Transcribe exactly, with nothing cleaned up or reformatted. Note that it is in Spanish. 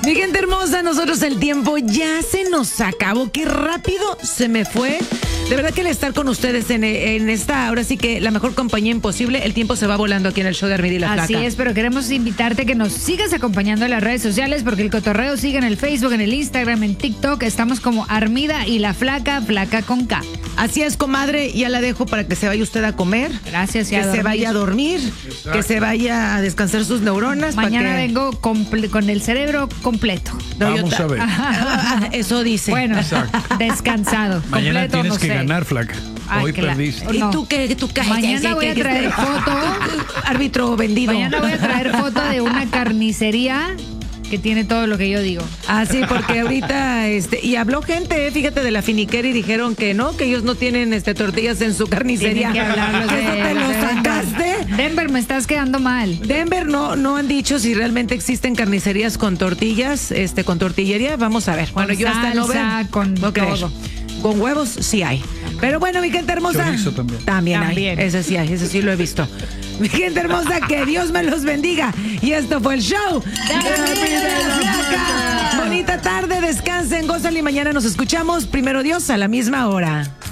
Mi gente hermosa, nosotros el tiempo ya se nos acabó. Qué rápido se me fue. De verdad que el estar con ustedes en, en esta, ahora sí que la mejor compañía imposible, el tiempo se va volando aquí en el show de Armida y la Flaca. Así es, pero queremos invitarte a que nos sigas acompañando en las redes sociales porque el cotorreo sigue en el Facebook, en el Instagram, en TikTok. Estamos como Armida y la Flaca, Flaca con K. Así es, comadre, ya la dejo para que se vaya usted a comer. Gracias, y que a se dormir. vaya a dormir, Exacto. que se vaya a descansar sus neuronas. Mañana que... vengo comple- con el cerebro completo. No, Vamos ta- a ver. Eso dice. Bueno, Exacto. descansado. Mañana completo, tienes no que sé. ganar, Flaca. Ay, Hoy que la- perdiste. ¿Y no. tú qué? ¿Tú qué? Mañana voy a traer foto. Árbitro vendido. Mañana voy a traer foto de una carnicería que tiene todo lo que yo digo. Ah, sí, porque ahorita, este, y habló gente, eh, fíjate, de la finiquera y dijeron que no, que ellos no tienen este tortillas en su carnicería. Tienen que hablarlos de, ¿Eso te lo de sacaste? Denver. Denver, me estás quedando mal. Denver no, no han dicho si realmente existen carnicerías con tortillas, este, con tortillería. Vamos a ver. Bueno, Con yo hasta no veo. salsa, con no creer. todo. Con huevos sí hay. Pero bueno, mi gente hermosa. Chorizo también. También, También. hay. Ese sí hay, ese sí lo he visto. Mi gente hermosa, que Dios me los bendiga. Y esto fue el show de Armida y la Flaca. Bonita tarde, descansen, gózale y mañana nos escuchamos. Primero Dios a la misma hora.